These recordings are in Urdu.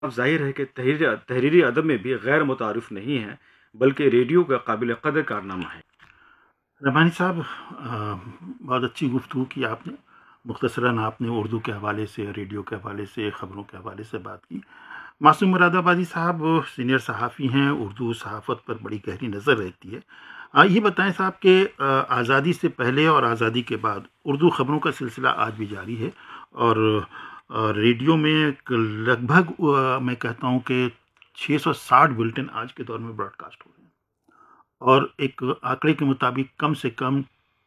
اب ظاہر ہے کہ تحریری ادب میں بھی غیر متعارف نہیں ہے، بلکہ ریڈیو کا قابل قدر کارنامہ ہے۔ رحمانی صاحب، بہت اچھی گفتگو کی آپ نے، مختصراً آپ نے اردو کے حوالے سے، ریڈیو کے حوالے سے، خبروں کے حوالے سے بات کی۔ معصوم مراد آبادی صاحب سینئر صحافی ہیں، اردو صحافت پر بڑی گہری نظر رہتی ہے۔ یہ بتائیں صاحب کہ آزادی سے پہلے اور آزادی کے بعد اردو خبروں کا سلسلہ آج بھی جاری ہے، اور ریڈیو میں لگ بھگ میں کہتا ہوں کہ 660 بلٹن آج کے دور میں براڈ کاسٹ ہو رہے ہیں، اور ایک آنکڑے کے مطابق کم سے کم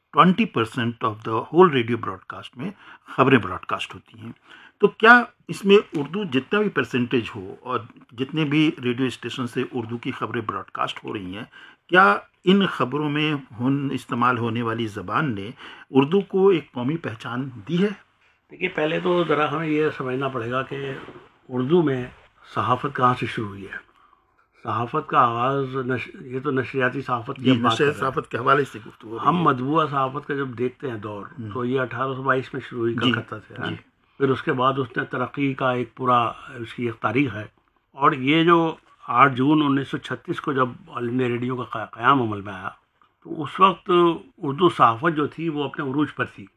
20% of the whole radio Broad cost میں خبریں براڈ کاسٹ ہوتی ہیں۔ تو کیا اس میں اردو جتنا بھی پرسنٹیج ہو اور جتنے بھی ریڈیو اسٹیشن سے اردو کی خبریں براڈ کاسٹ ہو رہی ہیں، کیا ان خبروں میں استعمال ہونے والی زبان نے اردو کو ایک قومی پہچان دی ہے؟ دیکھیے، پہلے تو ذرا ہمیں یہ سمجھنا پڑے گا کہ اردو میں صحافت کہاں سے شروع ہوئی ہے۔ صحافت کا آغاز یہ تو نشریاتی صحافت کی بات کر رہے ہیں، صحافت کے حوالے سے گفتگو ہم مطبوعہ صحافت کا جب دیکھتے ہیں دور، تو یہ 1822 میں شروع ہوئی کلکتہ سے، پھر اس کے بعد اس نے ترقی کا ایک پورا اس کی ایک تاریخ ہے، اور یہ جو 8 جون 1936 کو جب آل انڈیا ریڈیو کا قیام عمل میں آیا، تو اس وقت اردو صحافت جو تھی وہ اپنے عروج پر تھی،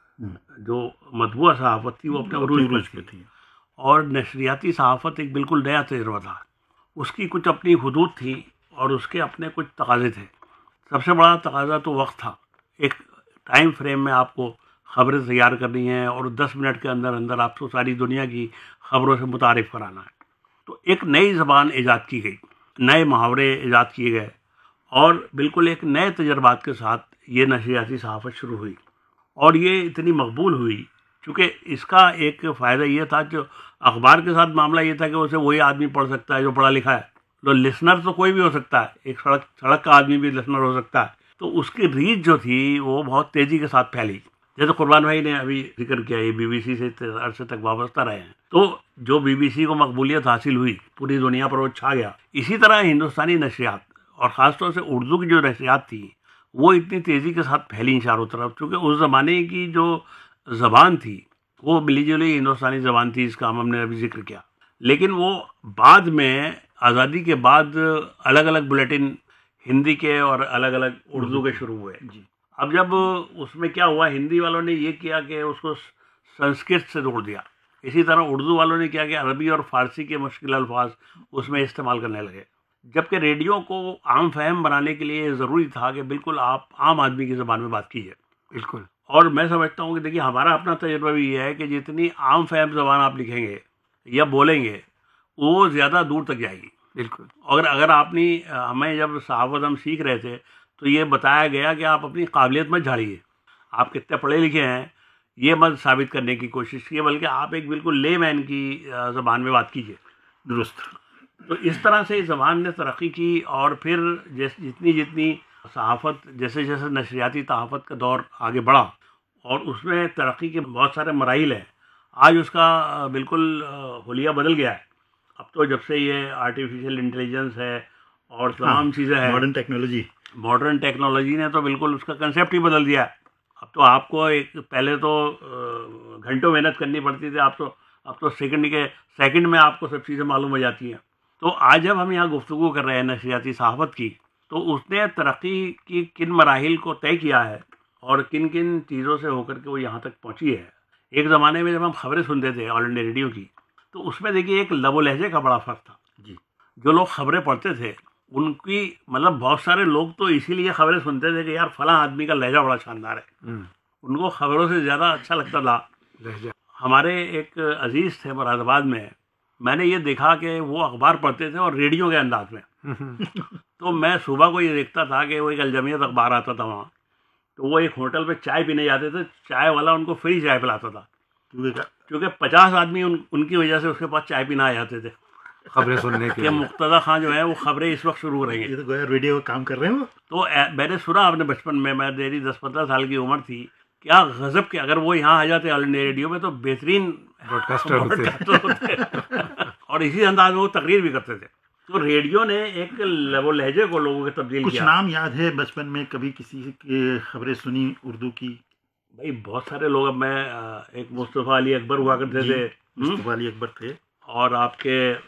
جو مطبوعہ صحافت تھی وہ اپنے عروج پر تھی، اور نشریاتی صحافت ایک بالکل نیا تجربہ تھا، اس کی کچھ اپنی حدود تھی اور اس کے اپنے کچھ تقاضے تھے۔ سب سے بڑا تقاضا تو وقت تھا، ایک ٹائم فریم میں آپ کو خبریں تیار کرنی ہیں اور 10 منٹ کے اندر اندر آپ کو ساری دنیا کی خبروں سے متعارف کرانا ہے۔ تو ایک نئی زبان ایجاد کی گئی، نئے محاورے ایجاد کیے گئے، اور بالکل ایک نئے تجربات کے ساتھ یہ نشریاتی صحافت شروع ہوئی، اور یہ اتنی مقبول ہوئی چونکہ اس کا ایک فائدہ یہ تھا جو اخبار کے ساتھ معاملہ یہ تھا کہ اسے وہی آدمی پڑھ سکتا ہے جو پڑھا لکھا ہے، تو لسنر تو کوئی بھی ہو سکتا ہے، ایک سڑک کا آدمی بھی لسنر ہو سکتا ہے، تو اس کی ریچ جو تھی وہ بہت تیزی کے ساتھ پھیلی۔ جیسے قربان بھائی نے ابھی ذکر کیا، یہ بی بی سی سے عرصے تک وابستہ رہے ہیں، تو جو بی بی سی کو مقبولیت حاصل ہوئی پوری دنیا پر وہ چھا گیا، اسی طرح ہندوستانی نشریات اور خاص طور سے اردو کی جو نشریات تھی وہ اتنی تیزی کے ساتھ پھیلی چاروں طرف، کیونکہ اس زمانے کی جو زبان تھی وہ ملی جلی ہندوستانی زبان تھی، اس کا ہم نے ابھی ذکر کیا، لیکن وہ بعد میں آزادی کے بعد الگ الگ بلیٹن ہندی کے اور الگ الگ اردو کے شروع ہوئے۔ اب جب اس میں کیا ہوا، ہندی والوں نے یہ کیا کہ اس کو سنسکرت سے جوڑ دیا، اسی طرح اردو والوں نے کیا کہ عربی اور فارسی کے مشکل الفاظ اس میں استعمال کرنے لگے، جبکہ ریڈیو کو عام فہم بنانے کے لیے ضروری تھا کہ بالکل آپ عام آدمی کی زبان میں بات کیجیے۔ بالکل، اور میں سمجھتا ہوں کہ دیکھیے ہمارا اپنا تجربہ بھی یہ ہے کہ جتنی عام فہم زبان آپ لکھیں گے یا بولیں گے وہ زیادہ دور تک جائے گی۔ بالکل، اگر آپ نے ہمیں جب صحافت ہم سیکھ رہے تھے تو یہ بتایا گیا کہ آپ اپنی قابلیت مت جھاڑیے، آپ کتنے پڑھے لکھے ہیں یہ مت ثابت کرنے کی کوشش کیے، بلکہ آپ ایک بالکل لے مین کی زبان میں بات کیجیے۔ درست۔ تو اس طرح سے زبان نے ترقی کی، اور پھر جتنی صحافت جیسے جیسے نشریاتی صحافت کا دور آگے بڑھا اور اس میں ترقی کے بہت سارے مراحل ہیں، آج اس کا بالکل حلیہ بدل گیا ہے۔ اب تو جب سے یہ آرٹیفیشل انٹیلیجنس ہے اور تمام چیزیں ہیں، ماڈرن ٹیکنالوجی نے تو بالکل اس کا کنسیپٹ ہی بدل دیا ہے۔ اب تو آپ کو پہلے تو گھنٹوں محنت کرنی پڑتی تھی، اب تو سیکنڈ میں آپ کو سب چیزیں معلوم ہو جاتی ہیں۔ تو آج جب ہم یہاں گفتگو کر رہے ہیں نشریاتی صحافت کی، تو اس نے ترقی کی کن مراحل کو طے کیا ہے اور کن کن چیزوں سے ہو کر کے وہ یہاں تک پہنچی ہے۔ ایک زمانے میں جب ہم خبریں سنتے تھے آل انڈیا ریڈیو کی، تو اس میں دیکھیے ایک لب و لہجے کا بڑا فرق تھا۔ جو لوگ خبریں پڑھتے تھے ان کی بہت سارے لوگ تو اسی لیے خبریں سنتے تھے کہ یار فلاں آدمی کا لہجہ بڑا شاندار ہے، ان کو خبروں سے زیادہ اچھا لگتا تھا لہجہ۔ ہمارے ایک عزیز تھے مراد آباد میں نے یہ دیکھا کہ وہ اخبار پڑھتے تھے اور ریڈیو کے انداز میں۔ تو میں صبح کو یہ دیکھتا تھا کہ وہ ایک الجمعیت اخبار آتا تھا وہاں، تو وہ ایک ہوٹل پہ چائے پینے جاتے تھے، چائے والا ان کو فری چائے پلاتا تھا، کیونکہ 50 آدمی ان کی وجہ سے اس کے پاس چائے پینا آ جاتے تھے خبریں سننے کے۔ مقتدیٰ خان جو ہے وہ خبریں اس وقت شروع ہو رہی ہیں، یہ تو گویا ریڈیو کا کام کر رہے ہیں وہ۔ تو میں نے سنا اپنے بچپن میں میری 10-15 سال کی عمر تھی، کیا غضب کے اگر وہ یہاں آ جاتے آل انڈیا ریڈیو میں تو بہترین براڈ کاسٹر ہوتے اور اسی انداز میں وہ تقریر بھی کرتے تھے۔ تو ریڈیو نے ایک لب و لہجے کو لوگوں کے تبدیل کیا۔ کچھ نام یاد ہے بچپن میں کبھی کسی کی خبریں سنی اردو کی؟ بھائی بہت سارے لوگ، اب میں ایک مصطفیٰ علی اکبر ہوا کرتے تھے، مصطفیٰ علی اکبر تھے، اور آپ کے